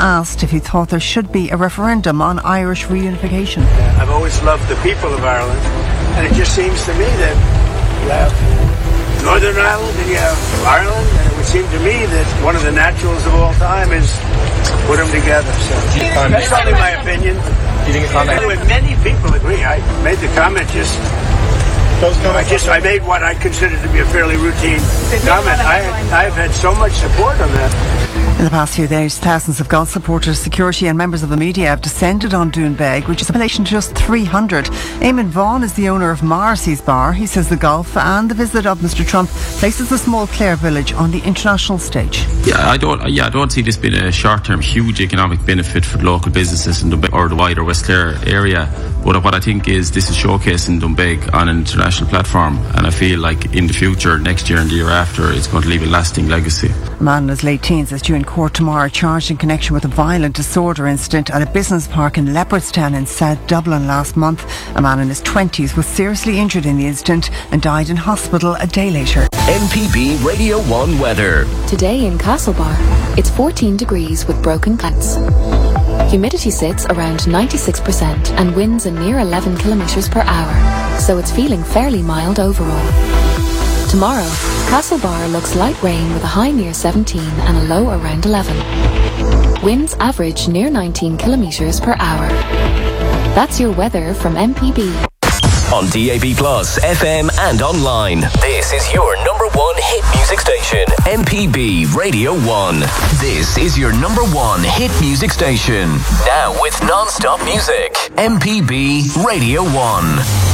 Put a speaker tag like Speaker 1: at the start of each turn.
Speaker 1: asked if he thought there should be a referendum on Irish reunification.
Speaker 2: I've always loved the people of Ireland, and it just seems to me that you have Northern Ireland and you have Ireland, and it would seem to me that one of the naturals of all time is put them together. So that's only my opinion. Many people agree. I made the comment I made what I consider to be a fairly routine comment. I've had so much support on that.
Speaker 1: In the past few days, thousands of golf supporters, security and members of the media have descended on Doonbeg, which is in relation to just 300. Eamon Vaughan is the owner of Morrissey's Bar. He says the golf and the visit of Mr Trump places the small Clare village on the international stage.
Speaker 3: I don't see this being a short-term huge economic benefit for the local businesses in Doonbeg or the wider West Clare area. But what I think is this is showcasing Doonbeg on an international platform, and I feel like in the future, next year and the year after, it's going to leave a lasting legacy.
Speaker 1: A man in his late teens is due in court tomorrow, charged in connection with a violent disorder incident at a business park in Leopardstown in South Dublin last month. A man in his 20s was seriously injured in the incident and died in hospital a day later.
Speaker 4: MPB Radio 1 weather.
Speaker 5: Today in Castlebar, it's 14 degrees with broken clouds. Humidity sits around 96% and winds are near 11 kilometres per hour, so it's feeling fairly mild overall. Tomorrow, Castlebar looks light rain with a high near 17 and a low around 11. Winds average near 19 kilometres per hour. That's your weather from MPB.
Speaker 4: On DAB+, FM and online. This is your number one hit music station, MPB Radio 1. This is your number one hit music station. Now with non-stop music, MPB Radio 1.